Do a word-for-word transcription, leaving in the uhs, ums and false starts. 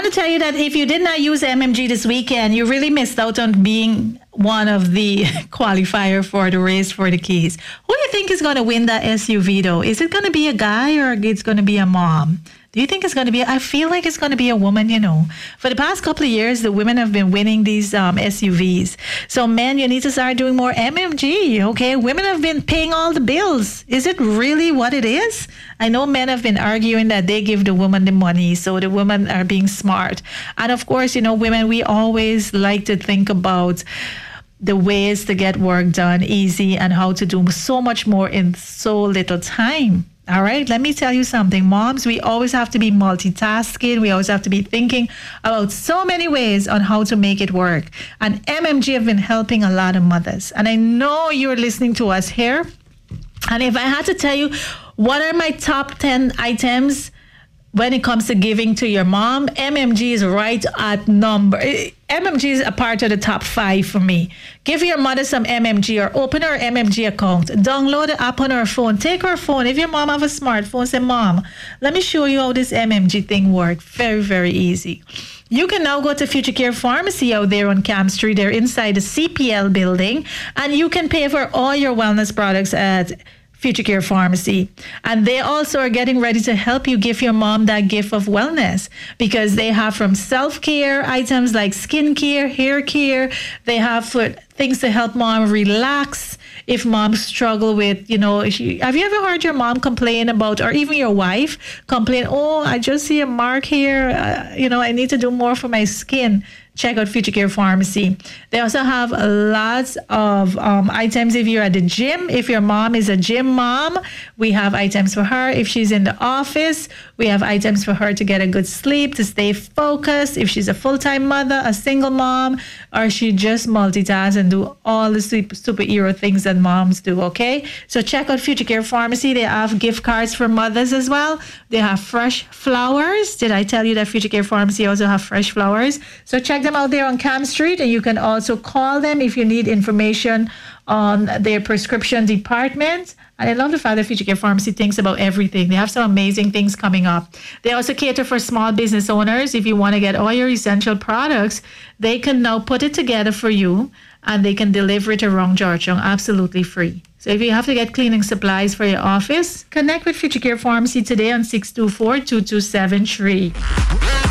to tell you that if you did not use M M G this weekend, you really missed out on being one of the qualifier for the race for the keys. Who do you think is going to win that S U V, though? Is it going to be a guy or it's going to be a mom? Do you think it's going to be? I feel like it's going to be a woman, you know. For the past couple of years, the women have been winning these um, S U Vs. So, men, you need to start doing more M M G, okay? Women have been paying all the bills. Is it really what it is? I know men have been arguing that they give the woman the money, so the women are being smart. And, of course, you know, women, we always like to think about the ways to get work done easy and how to do so much more in so little time. All right, let me tell you something. Moms, we always have to be multitasking. We always have to be thinking about so many ways on how to make it work. And M M G have been helping a lot of mothers. And I know you're listening to us here. And if I had to tell you what are my top ten items when it comes to giving to your mom, M M G is right at number. M M G is a part of the top five for me. Give your mother some M M G or open her M M G account. Download the app on her phone. Take her phone. If your mom have a smartphone, say, Mom, let me show you how this M M G thing works. Very, very easy. You can now go to Future Care Pharmacy out there on Camp Street. They're inside the C P L building. And you can pay for all your wellness products at Future Care Pharmacy. And they also are getting ready to help you give your mom that gift of wellness, because they have from self-care items like skin care, hair care. They have for things to help mom relax. If mom struggle with, you know, she, have you ever heard your mom complain about, or even your wife complain, oh, I just see a mark here. Uh, you know, I need to do more for my skin. Check out Future Care Pharmacy. They also have lots of um, items if you're at the gym. If your mom is a gym mom, we have items for her. If she's in the office, we have items for her to get a good sleep, to stay focused. If she's a full-time mother, a single mom, or she just multitask and do all the super, superhero things that moms do, okay? So check out Future Care Pharmacy. They have gift cards for mothers as well. They have fresh flowers. Did I tell you that Future Care Pharmacy also have fresh flowers? So check them out there on Camp Street, and you can also call them if you need information on their prescription department. And I love the fact that Future Care Pharmacy thinks about everything. They have some amazing things coming up. They also cater for small business owners. If you want to get all your essential products, they can now put it together for you, and they can deliver it around Georgetown absolutely free. So if you have to get cleaning supplies for your office, connect with Future Care Pharmacy today on six two four, two two seven three.